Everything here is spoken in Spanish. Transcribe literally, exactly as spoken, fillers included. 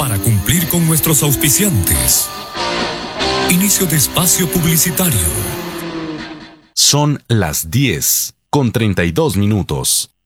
para cumplir con nuestros auspiciantes. Inicio de espacio publicitario. Son las diez con treinta y dos minutos.